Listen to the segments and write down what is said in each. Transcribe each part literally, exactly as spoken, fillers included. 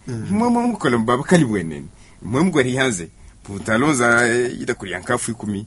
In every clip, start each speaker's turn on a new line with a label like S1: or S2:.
S1: mwe mwe ko lamba kali wenen mwe mgwari hanze putalonza ida kuri yankafu ikumi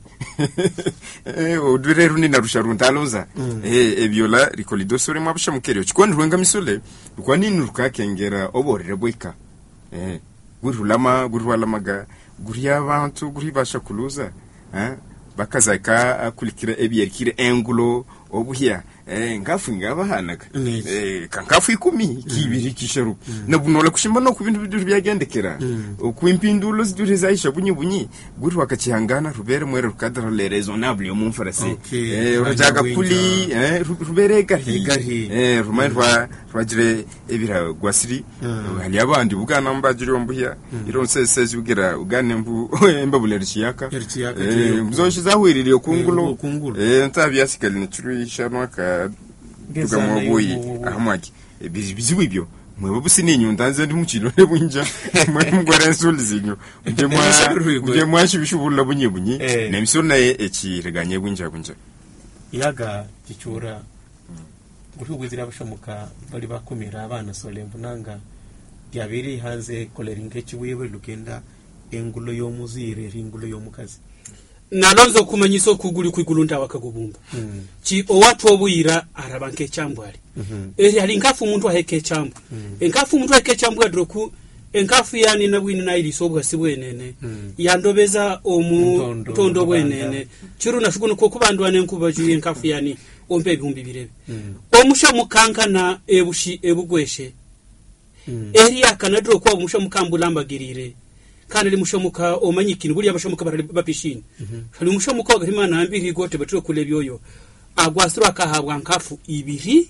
S1: eh odure runi na rusharunta alonza eh ebiola rikolido sore mwabasha mukeryo chikondi rwenga misule kwa nini rukakengera oborere boika eh gurulama gurwalamaga guriya abantu guri basha kuluza eh bakazaka kulikira ebyerikire engulo obuhya eh ngafu ngabahanaga eh kankafu ikumi kibiri kisheru nabunola kushimba no kubintu bidu byagendekera okuimpindulo zidure zaisha bunyi bunyi guri wakachihangana rubere mwere rukadra le raisonnable yo mumfarase eh urajaga kuli eh rubere gari gari eh rumairwa rwajire ebira gwasiri hali abandi bugana mbajiri ombuhya ironse sezi ugira ugane mbu embabule rishiyaka eh mzoshi zahwirire kungulo eh ntabyasigali nicuri shanwaka tugamo boyi ahamaki bizibu ibyo mwe busini nyundanze ndi mukino nebunja mwe mugore nsulizinyo nje mwa nje mwashi bishubula bunye bunye nemisona ekireganye bunja bunja
S2: yaga kichura gutugwizira abashamuka bali bakomera abana solembu nanga byabiri hanze koleringe kiwiwe lugenda engulo yomuzire ringulo yomukazi
S3: nalonzo kumanyiso kuguli kwigulunda wakagubumba mm. Chi owatu obuyira arabanke chambwali mm-hmm. Eri ali nkafu umuntu aheke chambu mm. Enkafu umuntu aheke chambu adroku enkafu yani na bwini na ilisobwa sibwenene mm. Yandobeza omu tondo bwenene chiru nashukuno ko kubandwane nkuba juye enkafu yani ompe ibihumbi birebe mm. Omusha mukanka na ebushi ebugweshe mm. Eri akanadro kwa omusha mukambulamba girire kana li mushomuka omanyikini buli abashomuka bapishini hali mushomuka ogarimana ambiri gote batwe kulebyoyo agwasura kahabwa nkafu ibiri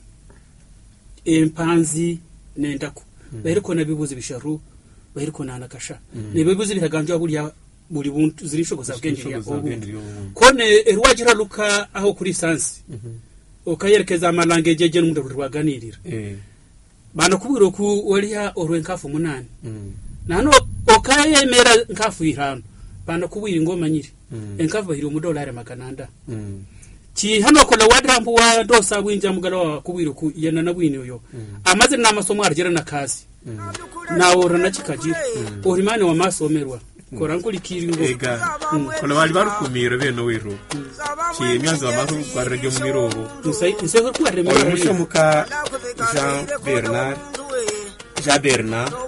S3: empanzi nendaku bahiriko nabibuzi bisharu bahiriko nanakasha nebibuzi bitaganjwa buli buli buntu zirisho gozabwendiya kone erwajira luka aho kuri sansi okayerekeza amalange jeje n'umuntu rwaganirira bana kubwiro ku waliya orwenkafu munani nano okaye mera nkafu irano bana kubwira ingoma nyiri mm. Enkafu bahiri umudolari makananda mm. Chi hano kola wadrampu wa dosa bwinja mugalo kubwira ku yana nabwini oyo mm. Amaze na masomo arjera na kazi mm. Na ora na chikajira mm. Orimane wa masomerwa mm. Korankuli kiringo
S2: ega mm. Kola wali barukumira beno wiro mm. Chi emyanza amaru kwarege mumirobo
S3: nsai nsai ko kwarege
S2: mumushomuka Jean Bernard Jean Bernard